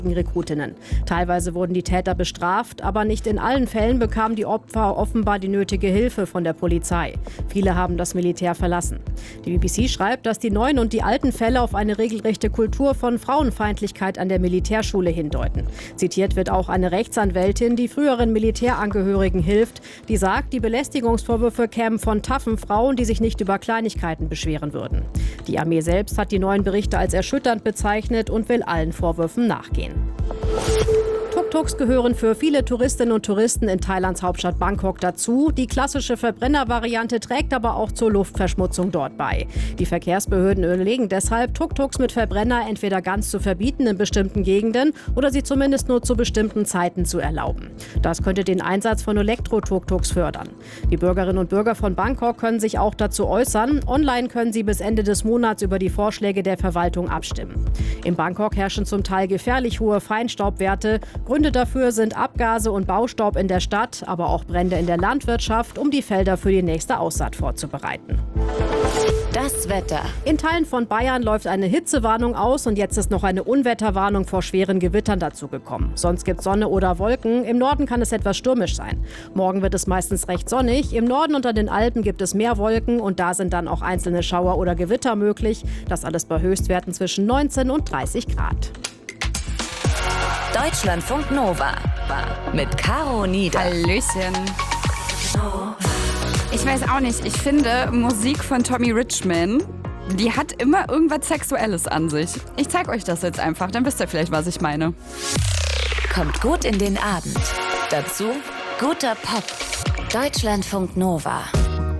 Rekrutinnen. Teilweise wurden die Täter bestraft, aber nicht in allen Fällen bekamen die Opfer offenbar die nötige Hilfe von der Polizei. Viele haben das Militär verlassen. Die BBC schreibt, dass die neuen und die alten Fälle auf eine regelrechte Kultur von Frauenfeindlichkeit an der Militärschule hindeuten. Zitiert wird auch eine Rechtsanwältin, die früheren Militärangehörigen hilft, die sagt, die Belästigungsvorwürfe kämen von taffen Frauen, die sich nicht über Kleinigkeiten beschweren würden. Die Armee selbst hat die neuen Berichte als erschütternd bezeichnet und will allen Vorwürfen nachgehen. Tuk-Tuks gehören für viele Touristinnen und Touristen in Thailands Hauptstadt Bangkok dazu. Die klassische Verbrennervariante trägt aber auch zur Luftverschmutzung dort bei. Die Verkehrsbehörden überlegen deshalb, Tuk-Tuks mit Verbrenner entweder ganz zu verbieten in bestimmten Gegenden oder sie zumindest nur zu bestimmten Zeiten zu erlauben. Das könnte den Einsatz von Elektro-Tuk-Tuks fördern. Die Bürgerinnen und Bürger von Bangkok können sich auch dazu äußern. Online können sie bis Ende des Monats über die Vorschläge der Verwaltung abstimmen. In Bangkok herrschen zum Teil gefährlich hohe Feinstaubwerte. Gründe dafür sind Abgase und Baustaub in der Stadt, aber auch Brände in der Landwirtschaft, um die Felder für die nächste Aussaat vorzubereiten. Das Wetter. In Teilen von Bayern läuft eine Hitzewarnung aus und jetzt ist noch eine Unwetterwarnung vor schweren Gewittern dazugekommen. Sonst gibt es Sonne oder Wolken. Im Norden kann es etwas stürmisch sein. Morgen wird es meistens recht sonnig. Im Norden und an den Alpen gibt es mehr Wolken und da sind dann auch einzelne Schauer oder Gewitter möglich. Das alles bei Höchstwerten zwischen 19 und 30 Grad. Deutschlandfunk Nova mit Caro Nieder. Hallöchen. Ich weiß auch nicht, ich finde Musik von Tommy Richman, die hat immer irgendwas Sexuelles an sich. Ich zeig euch das jetzt einfach, dann wisst ihr vielleicht, was ich meine. Kommt gut in den Abend. Dazu guter Pop. Deutschlandfunk Nova.